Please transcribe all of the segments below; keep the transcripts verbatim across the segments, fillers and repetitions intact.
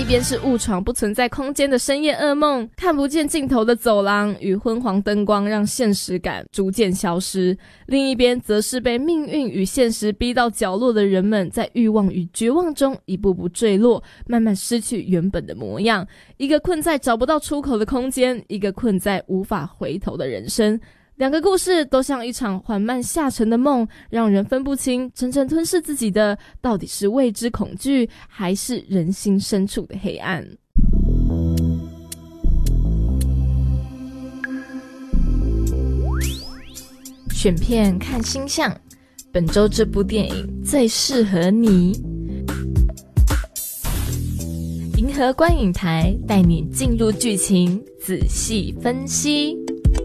边是误闯不存在空间的深夜噩梦，看不见尽头的走廊与昏黄灯光让现实感逐渐消失，另一边则是被命运与现实逼到角落的人们，在欲望与绝望中一步步坠落，慢慢失去原本的模样，一个困在找不到出口的空间，一个困在无法回头的人生。两个故事都像一场缓慢下沉的梦，让人分不清真正吞噬自己的到底是未知恐惧，还是人心深处的黑暗。选片看星象，本周这部电影最适合你。银河观影台带你进入剧情，仔细分析。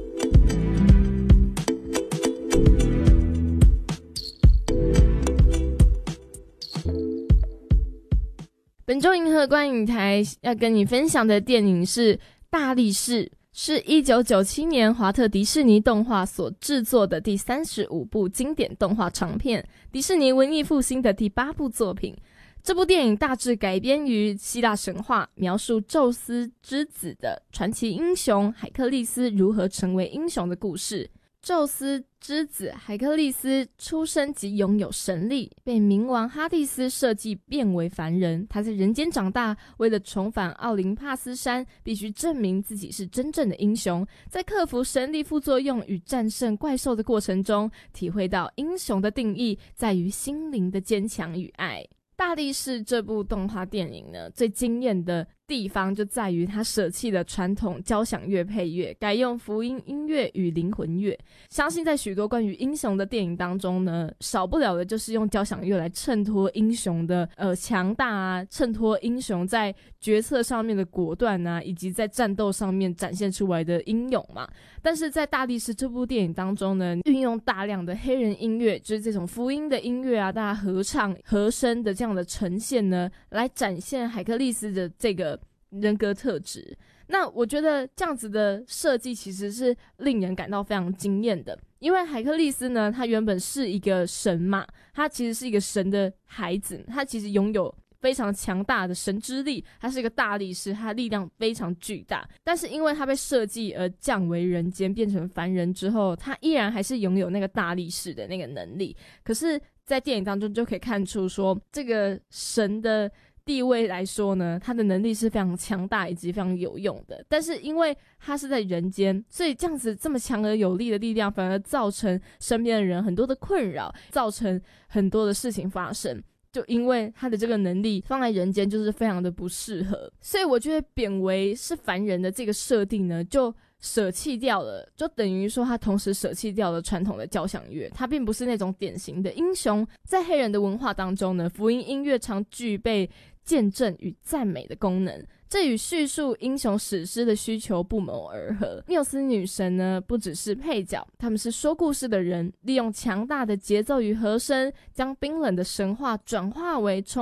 本周银河观影台要跟你分享的电影是《大力士》，是一九九七年华特迪士尼动画所制作的第三十五部经典动画长片，迪士尼文艺复兴的第八部作品。这部电影大致改编于希腊神话，描述宙斯之子的传奇英雄海克力斯如何成为英雄的故事。宙斯之子海克力斯出生即拥有神力，被冥王哈蒂斯设计变为凡人。他在人间长大，为了重返奥林帕斯山，必须证明自己是真正的英雄。在克服神力副作用与战胜怪兽的过程中，体会到英雄的定义在于心灵的坚强与爱。大力士这部动画电影呢，最惊艳的地方就在于它舍弃了传统交响乐配乐，改用福音音乐与灵魂乐。相信在许多关于英雄的电影当中呢，少不了的就是用交响乐来衬托英雄的呃强大啊，衬托英雄在决策上面的果断啊，以及在战斗上面展现出来的英勇嘛。但是在大力士这部电影当中呢，运用大量的黑人音乐，就是这种福音的音乐啊，大家合唱和声的这样的呈现呢，来展现海克力斯的这个人格特质。那我觉得这样子的设计其实是令人感到非常惊艳的，因为海克力斯呢，他原本是一个神嘛，他其实是一个神的孩子，他其实拥有非常强大的神之力，他是一个大力士，他力量非常巨大，但是因为他被设计而降为人间，变成凡人之后，他依然还是拥有那个大力士的那个能力。可是在电影当中就可以看出说，这个神的地位来说呢，他的能力是非常强大以及非常有用的，但是因为他是在人间，所以这样子这么强而有力的力量反而造成身边的人很多的困扰，造成很多的事情发生，就因为他的这个能力放在人间就是非常的不适合。所以我觉得贬为是凡人的这个设定呢，就舍弃掉了，就等于说他同时舍弃掉了传统的交响乐，他并不是那种典型的英雄。在黑人的文化当中呢，福音音乐常具备见证与赞美的功能，这与叙述英雄史诗的需求不谋而合。缪斯女神呢，不只是配角，他们是说故事的人，利用强大的节奏与和声，将冰冷的神话转化为充